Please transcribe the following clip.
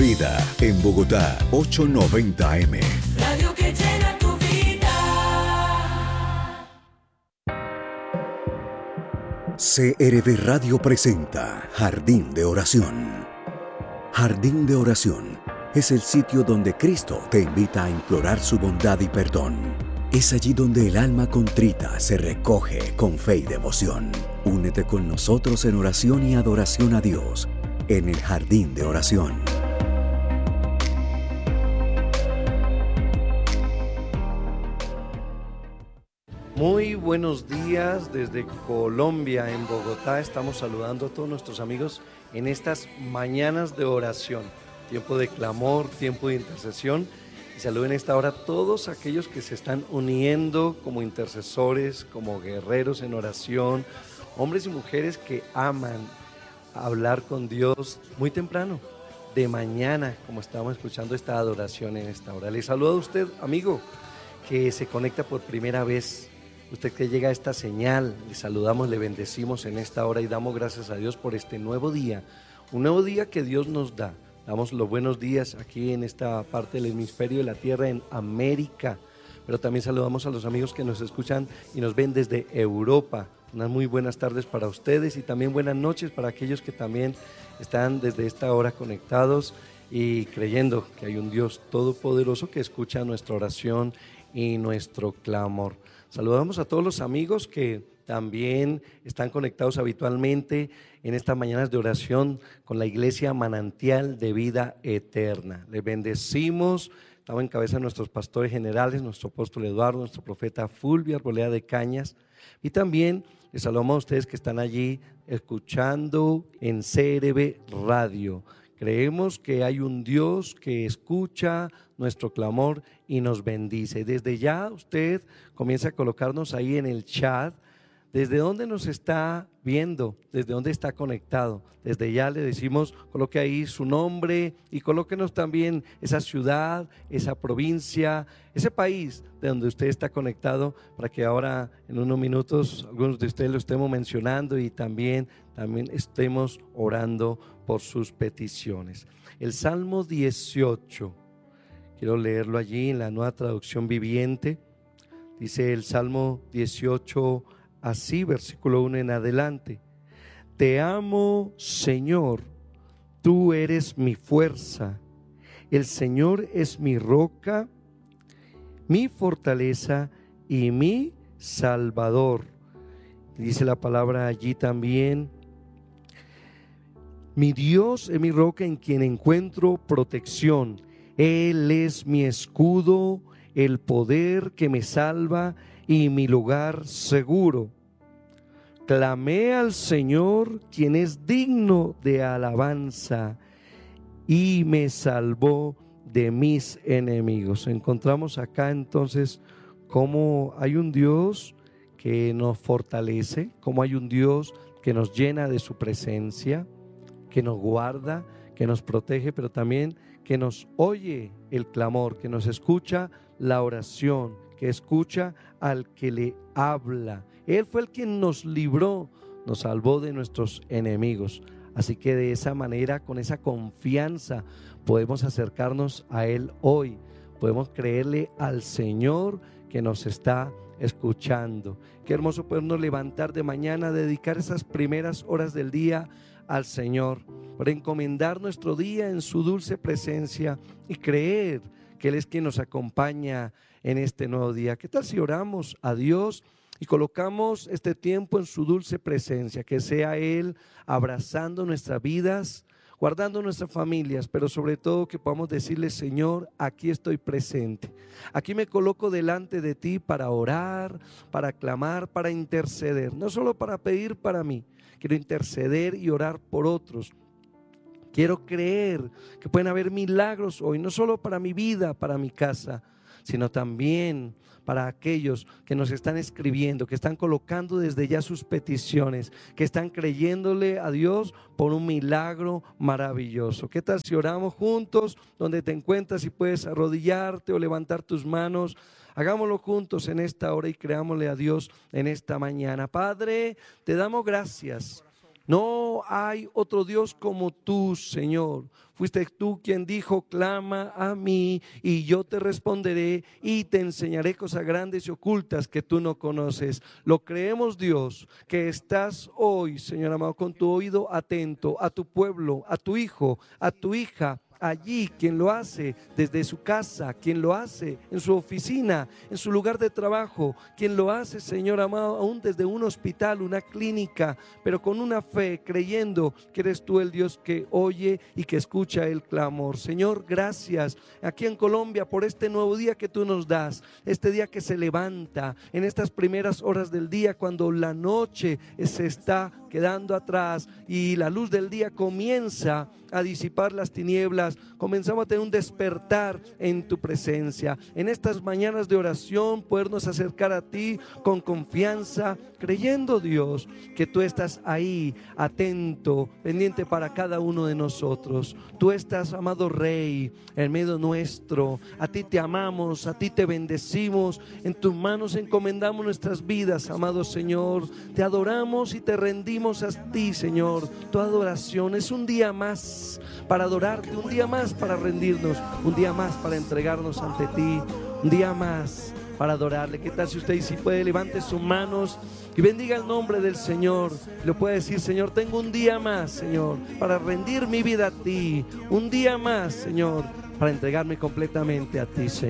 Vida en Bogotá, 890 AM. Radio que llena tu vida. CRB Radio presenta Jardín de Oración. Jardín de Oración es el sitio donde Cristo te invita a implorar su bondad y perdón. Es allí donde el alma contrita se recoge con fe y devoción. Únete con nosotros en oración y adoración a Dios en el Jardín de Oración. Muy buenos días desde Colombia, en Bogotá. Estamos saludando a todos nuestros amigos en estas mañanas de oración. Tiempo de clamor, tiempo de intercesión. Y saluden a esta hora a todos aquellos que se están uniendo como intercesores, como guerreros en oración, hombres y mujeres que aman hablar con Dios muy temprano, de mañana, como estamos escuchando esta adoración en esta hora. Les saludo a usted, amigo, que se conecta por primera vez. Usted que llega a esta señal, le saludamos, le bendecimos en esta hora y damos gracias a Dios por este nuevo día, un nuevo día que Dios nos da. Damos los buenos días aquí en esta parte del hemisferio de la tierra, en América, pero también saludamos a los amigos que nos escuchan y nos ven desde Europa. Unas muy buenas tardes para ustedes y también buenas noches para aquellos que también están desde esta hora conectados y creyendo que hay un Dios todopoderoso que escucha nuestra oración y nuestro clamor. Saludamos a todos los amigos que también están conectados habitualmente en estas mañanas de oración con la Iglesia Manantial de Vida Eterna. Les bendecimos, estamos en cabeza de nuestros pastores generales, nuestro apóstol Eduardo, nuestro profeta Fulvio Arboleda de Cañas, y también les saludamos a ustedes que están allí escuchando en CRB Radio. Creemos que hay un Dios que escucha nuestro clamor y nos bendice. Desde ya usted comienza a colocarnos ahí en el chat, desde dónde nos está viendo, desde dónde está conectado. Desde ya le decimos, coloque ahí su nombre y colóquenos también esa ciudad, esa provincia, ese país de donde usted está conectado, para que ahora en unos minutos algunos de ustedes lo estemos mencionando y también estemos orando por sus peticiones. El Salmo 18, quiero leerlo allí en la Nueva Traducción Viviente. Dice el Salmo 18 así, versículo 1 en adelante: Te amo, Señor, tú eres mi fuerza, el Señor es mi roca, mi fortaleza y mi Salvador. Dice la palabra allí también: Mi Dios es mi roca en quien encuentro protección, Él es mi escudo, el poder que me salva y mi lugar seguro. Clamé al Señor, quien es digno de alabanza, y me salvó de mis enemigos. Encontramos acá entonces cómo hay un Dios que nos fortalece, cómo hay un Dios que nos llena de su presencia, que nos guarda, que nos protege, pero también que nos oye el clamor, que nos escucha la oración, que escucha al que le habla. Él fue el quien nos libró, nos salvó de nuestros enemigos. Así que de esa manera, con esa confianza, podemos acercarnos a Él hoy. Podemos creerle al Señor que nos está escuchando. Qué hermoso podernos levantar de mañana, dedicar esas primeras horas del día al Señor, para encomendar nuestro día en su dulce presencia y creer que Él es quien nos acompaña en este nuevo día. ¿Qué tal si oramos a Dios y colocamos este tiempo en su dulce presencia? Que sea Él abrazando nuestras vidas, guardando nuestras familias, pero sobre todo que podamos decirle: Señor, aquí estoy presente, aquí me coloco delante de ti para orar, para clamar, para interceder, no solo para pedir para mí, quiero interceder y orar por otros. Quiero creer que pueden haber milagros hoy, no solo para mi vida, para mi casa, sino también para aquellos que nos están escribiendo, que están colocando desde ya sus peticiones, que están creyéndole a Dios por un milagro maravilloso. ¿Qué tal si oramos juntos? Donde te encuentras, si puedes arrodillarte o levantar tus manos, hagámoslo juntos en esta hora y creámosle a Dios en esta mañana. Padre, te damos gracias No hay otro Dios como tú, Señor. Fuiste tú quien dijo, clama a mí y yo te responderé y te enseñaré cosas grandes y ocultas que tú no conoces. Lo creemos, Dios, que estás hoy, Señor amado, con tu oído atento a tu pueblo, a tu hijo, a tu hija. Allí, quien lo hace desde su casa, quien lo hace en su oficina, en su lugar de trabajo, quien lo hace, Señor amado, aún desde un hospital, una clínica, pero con una fe, creyendo que eres tú el Dios que oye y que escucha el clamor. Señor, gracias aquí en Colombia por este nuevo día que tú nos das, este día que se levanta en estas primeras horas del día, cuando la noche se está quedando atrás y la luz del día comienza a disipar las tinieblas. Comenzamos a tener un despertar en tu presencia. En estas mañanas de oración, podernos acercar a ti con confianza, creyendo, Dios, que tú estás ahí, atento, pendiente para cada uno de nosotros. Tú estás, amado Rey, en medio nuestro. A ti te amamos, a ti te bendecimos. En tus manos encomendamos nuestras vidas, amado Señor. Te adoramos y te rendimos a ti, Señor. Tu adoración es un día más para adorarte, un día más para rendirnos, un día más para entregarnos ante ti, un día más para adorarle. ¿Qué tal si usted, si puede, levante sus manos y bendiga el nombre del Señor? Le puede decir, Señor, tengo un día más, Señor, para rendir mi vida a ti, un día más, Señor, para entregarme completamente a ti, Señor.